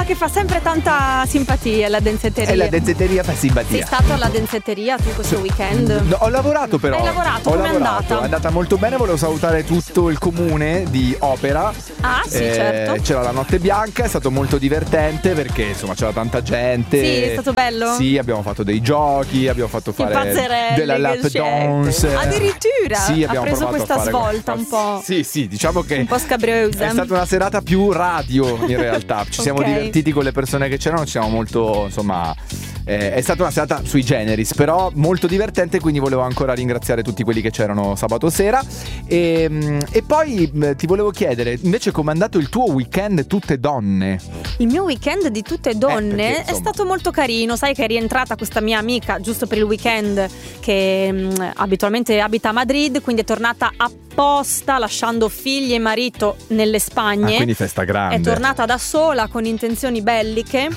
che fa sempre tanta simpatia, la densetteria. E la densetteria fa simpatia. Sei stato alla densetteria tu questo weekend? No, ho lavorato però. Hai lavorato? Com'è andata? È andata molto bene, volevo salutare tutto il comune di Opera. Ah sì, certo. C'era la notte bianca, è stato molto divertente perché insomma c'era tanta gente. Sì, è stato bello? Sì, abbiamo fatto dei giochi, abbiamo fatto fare della lap dance. Addirittura? Sì, ha preso questa svolta un po'. Sì, diciamo che un po' scabriosa. è stata una serata più radio in realtà. Ci siamo divertiti con le persone che c'erano, ci siamo molto, insomma, è stata una serata sui generis, però molto divertente, quindi volevo ancora ringraziare tutti quelli che c'erano sabato sera. E poi ti volevo chiedere invece com'è andato il tuo weekend tutte donne? Il mio weekend di tutte donne perché, è stato molto carino. Sai che è rientrata questa mia amica giusto per il weekend, che abitualmente abita a Madrid, quindi è tornata apposta lasciando figli e marito nelle Spagne. Quindi festa grande. È tornata da sola con intenzioni belliche.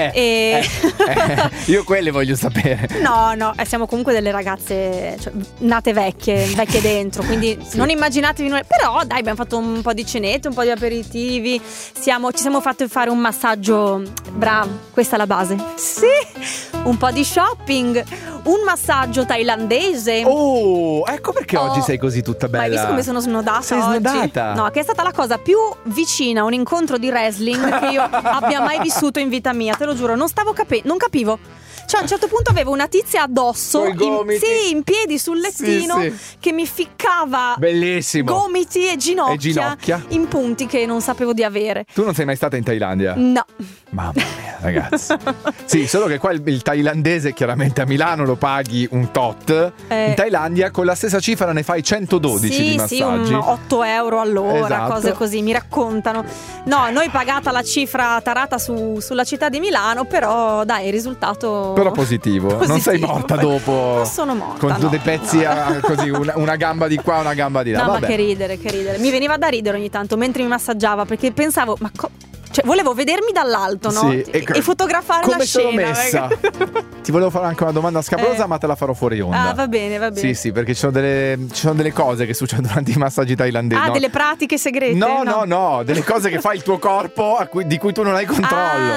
Io quelle voglio sapere. No, siamo comunque delle ragazze, cioè, nate vecchie dentro, quindi sì. Non immaginatevi noi. Però dai, abbiamo fatto un po' di cenette, un po' di aperitivi, ci siamo fatti fare un massaggio. Bravo, questa è la base. Sì, un po' di shopping, un massaggio thailandese. Oh, ecco perché oggi sei così tutta bella. Ma hai visto come sono snodata? Sei oggi? snodata. No, che è stata la cosa più vicina a un incontro di wrestling che io abbia mai vissuto in vita mia, te lo giuro. Non capivo. Cioè a un certo punto avevo una tizia addosso in piedi sul lettino, sì. Che mi ficcava bellissimo gomiti e ginocchia in punti che non sapevo di avere. Tu non sei mai stata in Thailandia? No. Mamma mia, ragazzi. Sì, solo che qua il thailandese chiaramente a Milano lo paghi un tot, in Thailandia con la stessa cifra ne fai 112 di massaggi. Sì, 8 euro all'ora, esatto. Cose così, mi raccontano. No, noi pagata la cifra tarata sulla città di Milano, però dai, il risultato però positivo. Non sei morta dopo. Non sono morta. Con due pezzi così, una gamba di qua, una gamba di là. No, vabbè. Ma che ridere. Mi veniva da ridere ogni tanto mentre mi massaggiava, perché pensavo, cioè, volevo vedermi dall'alto, no? Sì, e fotografare la scena. Come sono messa? Ti volevo fare anche una domanda scabrosa, ma te la farò fuori onda. Ah, va bene. Sì, perché ci sono delle cose che succedono durante i massaggi thailandesi. Ah, no? Delle pratiche segrete? No, delle cose che fa il tuo corpo di cui tu non hai controllo.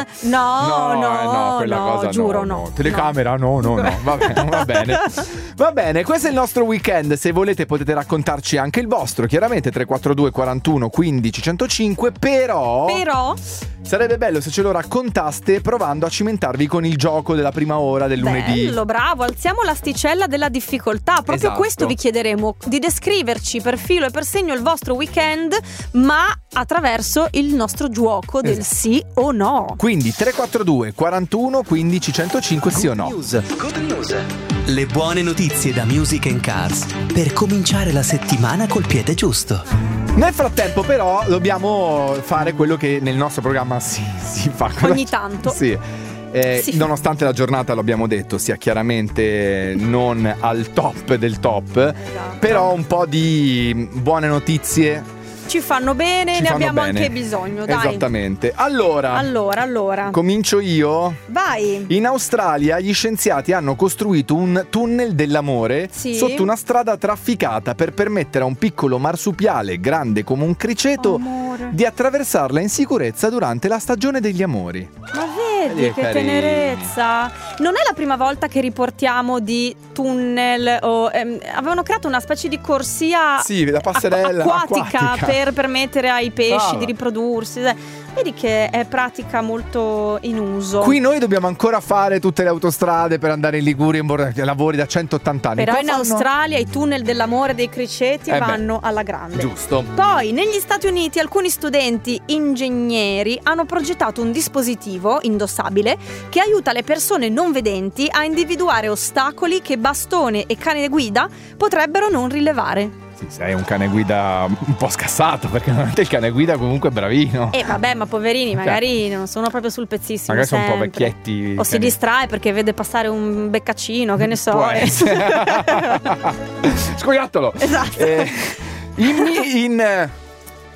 No, quella cosa giuro no. Telecamera? No. Va bene. Va bene, questo è il nostro weekend. Se volete potete raccontarci anche il vostro, chiaramente 342 41 15 105, però sarebbe bello se ce lo raccontaste provando a cimentarvi con il gioco della prima ora del lunedì. Bello, bravo, alziamo l'asticella della difficoltà. Proprio esatto. Questo vi chiederemo, di descriverci per filo e per segno il vostro weekend, ma attraverso il nostro gioco del sì o no. Quindi 342 41 15 105 sì o no. Good news. Le buone notizie da Music and Cars per cominciare la settimana col piede giusto. Nel frattempo però dobbiamo fare quello che nel nostro programma si fa ogni tanto. Sì. Nonostante la giornata, lo abbiamo detto, sia chiaramente non al top del top, esatto. Però un po' di buone notizie ci fanno bene, ne abbiamo anche bisogno, dai. Esattamente. Allora. Comincio io? Vai. In Australia gli scienziati hanno costruito un tunnel dell'amore sotto una strada trafficata per permettere a un piccolo marsupiale grande come un criceto di attraversarla in sicurezza durante la stagione degli amori. Ma vedi che tenerezza. Non è la prima volta che riportiamo di tunnel avevano creato una specie di corsia la passerella acquatica per permettere ai pesci di riprodursi. Vedi che è pratica molto in uso. Qui noi dobbiamo ancora fare tutte le autostrade per andare in Liguria lavori da 180 anni. Però in Australia i tunnel dell'amore dei criceti vanno alla grande. Giusto. Poi negli Stati Uniti alcuni studenti ingegneri hanno progettato un dispositivo indossabile che aiuta le persone non vedenti a individuare ostacoli che bastone e cane guida potrebbero non rilevare. Sì, sei un cane guida un po' scassato, perché normalmente il cane guida comunque è bravino. Vabbè, ma poverini, magari non sono proprio sul pezzissimo. Magari sono un po' vecchietti. O si distrae perché vede passare un beccaccino, che ne so. Può essere. Scoiattolo. Esatto.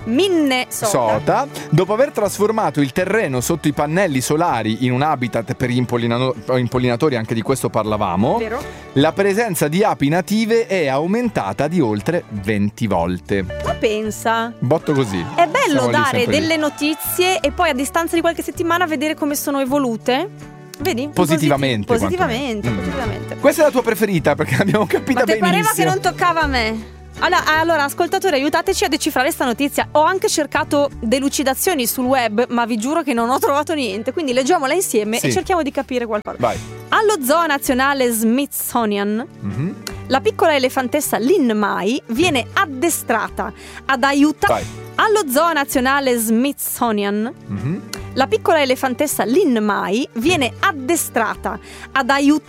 Minnesota. Dopo aver trasformato il terreno sotto i pannelli solari in un habitat per gli impollinatori, anche di questo parlavamo, Vero? la presenza di api native è aumentata di oltre 20 volte. Ma pensa. Botto così. È bello Siamo lì, dare sempre lì. delle notizie e poi a distanza di qualche settimana vedere come sono evolute. Vedi? Positivamente. Positivamente. Questa è la tua preferita, perché l'abbiamo capita Ma te benissimo. pareva che non toccava a me? Allora, ascoltatori, aiutateci a decifrare sta notizia. Ho anche cercato delucidazioni sul web, ma vi giuro che non ho trovato niente. Quindi leggiamola insieme e cerchiamo di capire qualcosa. Vai. Allo Zoo Nazionale Smithsonian, la piccola elefantessa Lin Mai viene addestrata ad aiutare. Allo Zoo Nazionale Smithsonian, la piccola elefantessa Lin Mai viene addestrata ad aiutare